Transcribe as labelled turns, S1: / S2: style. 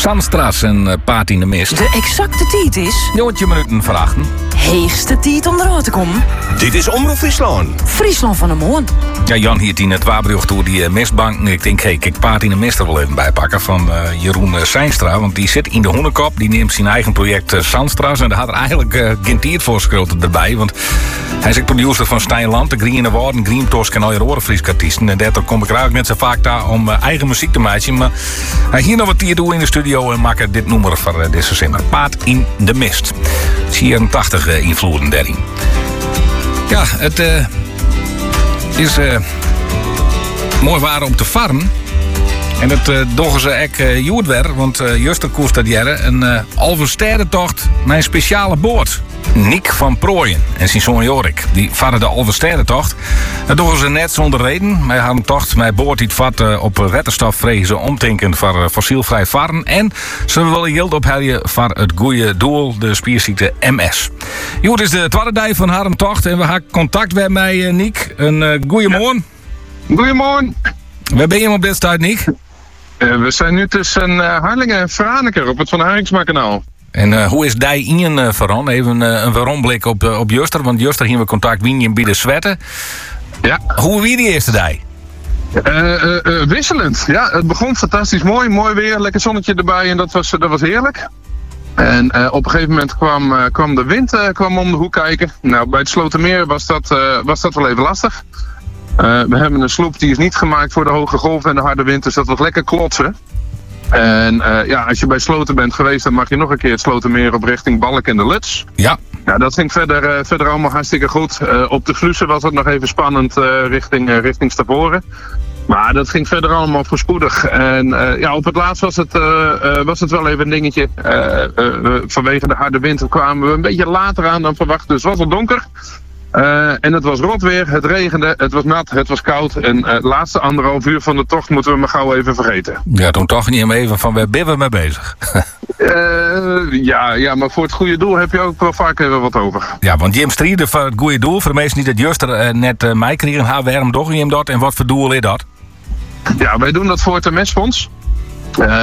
S1: Sandstra's en Paard in de Mist.
S2: De exacte tijd is...
S1: Jootje minuten verachten.
S2: Heegste tijd om eruit te komen.
S3: Dit is Omroep Friesland.
S2: Friesland van de Moon.
S1: Ja, Jan hier in het Wabrug door die mistbank. Ik denk, ik Paard in de Mist er wel even bij pakken van Jeroen Seinstra. Want die zit in de Hoenekop. Die neemt zijn eigen project Sandstra's. En daar had er eigenlijk geen tijd voor schuld erbij. Want hij is ook producer van Stijnland, de Green Award, Green Tosk en al je Friese artiesten. En daardoor kom ik er eigenlijk net zo vaak daar om eigen muziek te maken. Maar hij hier nog wat hier doen in de studio en maken dit nummer voor deze zin. Paard in de Mist. 84 invloeden daarin. Ja, het is mooi waar om te varen. En dat doggen ze ook goed weer, want juster koest dat jaren een Alversterrentocht met een speciale boot. Nick van Prooijen en zijn zoon Jorik, die varen de Alversterrentocht. Dat doen ze net zonder reden. Wij hadden tocht met boord die het vat op wetterstof vregen ze omtinken voor fossielvrij varen. En ze willen geld ophelden voor het goede doel, de spierziekte MS. Joet is de tweede dag van haar tocht en we hebben contact met mij, Nick. Een goeiemorgen.
S4: Goedemorgen.
S1: Waar ben je op dit tijd, Nick?
S4: We zijn nu tussen Harlingen en Franeker op het Van Haringsma-kanaal.
S1: En hoe is die in Veran? Even een weeromblik op Juster. Want Juster hier we contact wien bij de Zwetten.
S4: Ja.
S1: Hoe wie die eerste dag?
S4: Wisselend. Ja, het begon fantastisch mooi weer, lekker zonnetje erbij en dat was heerlijk. En op een gegeven moment kwam de wind om de hoek kijken. Nou, bij het Slotermeer was dat wel even lastig. We hebben een sloep die is niet gemaakt voor de hoge golven en de harde wind, dus dat was lekker klotsen. En als je bij Sloten bent geweest, dan mag je nog een keer het Slotermeer op richting Balk en de Luts. Ja. Nou, dat ging verder allemaal hartstikke goed. Op de Vlussen was het nog even spannend richting Stavoren. Maar dat ging verder allemaal voorspoedig. En op het laatst was het wel even een dingetje. Vanwege de harde wind kwamen we een beetje later aan dan verwacht. Dus het was al donker. En het was rot weer, het regende, het was nat, het was koud. En het laatste 1,5 uur van de tocht moeten we maar gauw even vergeten.
S1: Ja, toen toch niet even van waar ben we mee bezig?
S4: Maar voor het goede doel heb je ook wel vaak even wat over.
S1: Ja, want Jim strijden voor het goede doel. Voor de mensen die dat juster net mij kregen, waarom toch Jim dat en wat voor doel is dat?
S4: Ja, wij doen dat voor het MS-fonds.